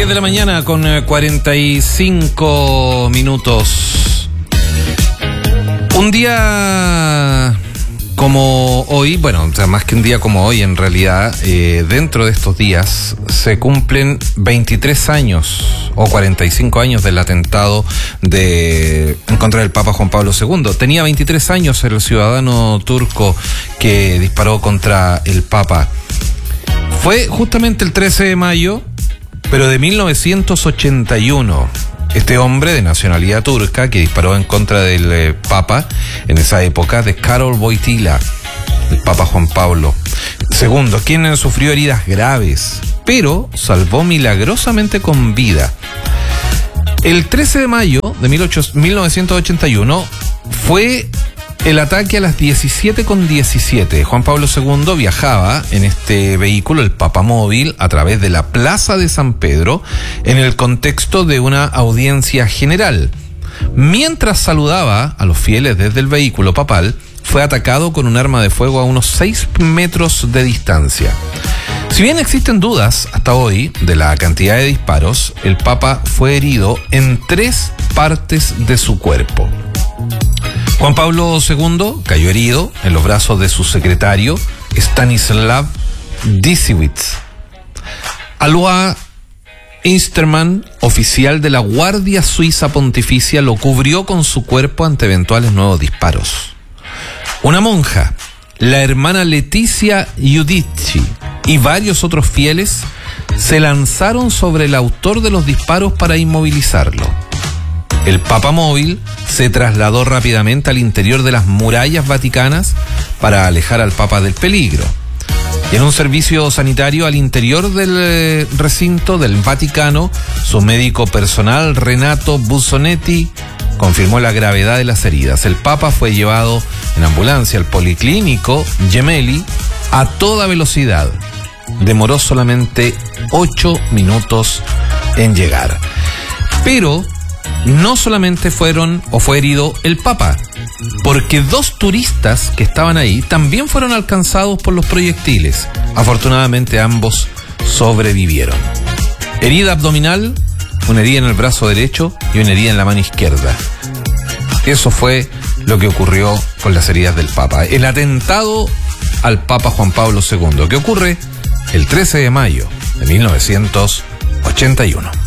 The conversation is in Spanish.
10 de la mañana con 45 minutos. Un día como hoy, bueno, o sea, más que un día como hoy, en realidad, dentro de estos días se cumplen 23 años o 45 años del atentado en contra del Papa Juan Pablo II. Tenía 23 años el ciudadano turco que disparó contra el Papa. Fue justamente el 13 de mayo, pero de 1981. Este hombre de nacionalidad turca que disparó en contra del Papa en esa época, de Karol Wojtyła, el Papa Juan Pablo II, quien sufrió heridas graves, pero salvó milagrosamente con vida. El 13 de mayo de 1981 fue el ataque a las 17:17. Juan Pablo II viajaba en este vehículo, el Papamóvil, a través de la Plaza de San Pedro, en el contexto de una audiencia general. Mientras saludaba a los fieles desde el vehículo papal, fue atacado con un arma de fuego a unos 6 metros de distancia. Si bien existen dudas hasta hoy de la cantidad de disparos, el Papa fue herido en 3 partes de su cuerpo. Juan Pablo II cayó herido en los brazos de su secretario, Stanislav Dziwisz. Alois Insterman, oficial de la Guardia Suiza Pontificia, lo cubrió con su cuerpo ante eventuales nuevos disparos. Una monja, la hermana Letizia Giudici, y varios otros fieles se lanzaron sobre el autor de los disparos para inmovilizarlo. El Papamóvil se trasladó rápidamente al interior de las murallas vaticanas para alejar al Papa del peligro. Y en un servicio sanitario al interior del recinto del Vaticano, su médico personal, Renato Bussonetti, confirmó la gravedad de las heridas. El Papa fue llevado en ambulancia al Policlínico Gemelli a toda velocidad. Demoró solamente 8 minutos en llegar. Pero no solamente fue herido el Papa, porque 2 turistas que estaban ahí también fueron alcanzados por los proyectiles. Afortunadamente ambos sobrevivieron. Herida abdominal, una herida en el brazo derecho y una herida en la mano izquierda. Eso fue lo que ocurrió con las heridas del Papa. El atentado al Papa Juan Pablo II, que ocurre el 13 de mayo de 1981.